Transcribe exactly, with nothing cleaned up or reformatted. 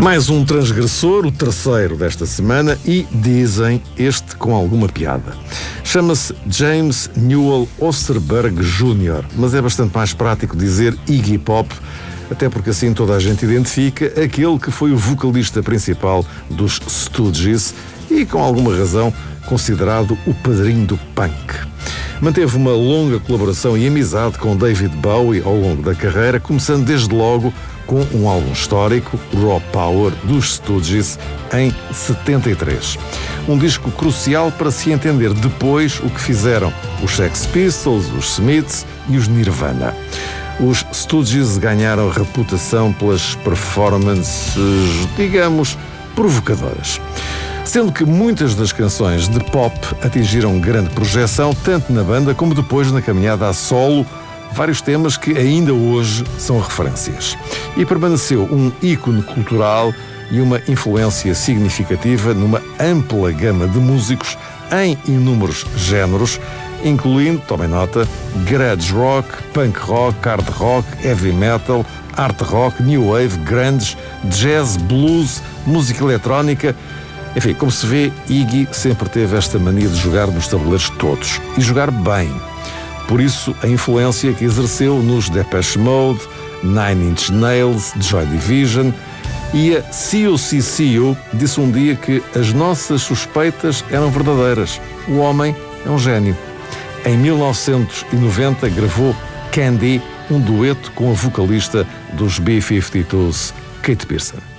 Mais um transgressor, o terceiro desta semana, e dizem este com alguma piada. Chama-se James Newell Osterberg Júnior, mas é bastante mais prático dizer Iggy Pop, até porque assim toda a gente identifica aquele que foi o vocalista principal dos Stooges e, com alguma razão, considerado o padrinho do punk. Manteve uma longa colaboração e amizade com David Bowie ao longo da carreira, começando desde logo com um álbum histórico, Raw Power, dos Stooges, em setenta e três. Um disco crucial para se entender depois o que fizeram os Sex Pistols, os Smiths e os Nirvana. Os Stooges ganharam reputação pelas performances, digamos, provocadoras. Sendo que muitas das canções de pop atingiram grande projeção, tanto na banda como depois na caminhada a solo, vários temas que ainda hoje são referências. E permaneceu um ícone cultural e uma influência significativa numa ampla gama de músicos em inúmeros géneros, incluindo, tomem nota, garage rock, punk rock, hard rock, heavy metal, art rock, new wave, grunge, jazz, blues, música eletrónica. Enfim, como se vê, Iggy sempre teve esta mania de jogar nos tabuleiros todos e jogar bem. Por isso, a influência que exerceu nos Depeche Mode, Nine Inch Nails, Joy Division, e a C O C C U disse um dia que as nossas suspeitas eram verdadeiras. O homem é um gênio. Em mil novecentos e noventa gravou Candy, um dueto com a vocalista dos B cinquenta e dois, Kate Pierson.